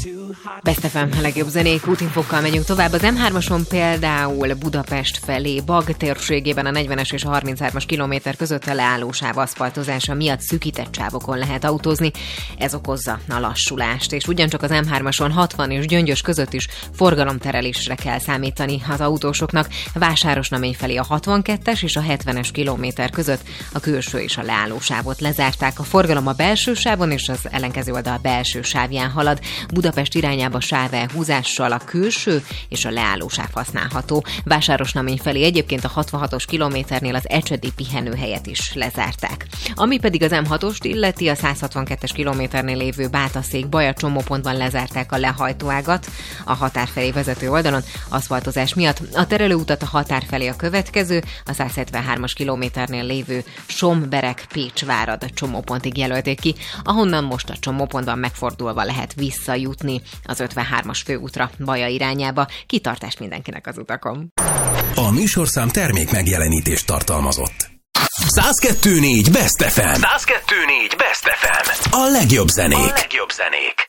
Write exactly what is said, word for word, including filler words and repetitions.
Best ef em, a legjobb zenék, útinfokkal megyünk tovább. Az em hármason például Budapest felé, Bag térségében a negyvenes és a harminchármas kilométer között a leállósáv aszfaltozása miatt szűkített sávokon lehet autózni. Ez okozza a lassulást, és ugyancsak az em hármason hatvan és Gyöngyös között is forgalomterelésre kell számítani az autósoknak. Vásárosnamény felé a hatvankettes és a hetvenes kilométer között a külső és a leállósávot lezárták. A forgalom a belső sávon és az ellenkező oldal belső sávján halad. Budapest irányába sávelhúzással a külső és a leállósáv használható. Vásárosnamény felé egyébként a hatvanhatos kilométernél az ecsedi pihenőhelyet is lezárták. Ami pedig az em hatost illeti, a száz hatvankettes kilométernél lévő Bátaszék-Baja csomópontban lezárták a lehajtóágat a határ felé vezető oldalon aszfaltozás miatt. A terelőutat a határ felé a következő, a száz hetvenhármas kilométernél lévő Sombereg-Pécsvárad csomópontig jelölték ki, ahonnan most a csomópontban megfordulva lehet visszajutni az ötvenhármas főútra Baja irányába. Kitartást mindenkinek az utakon. A műsorszám termék megjelenítést tartalmazott. száz kettő négy Best ef em. száz kettő négy Best ef em. A legjobb zenék. A legjobb zenék.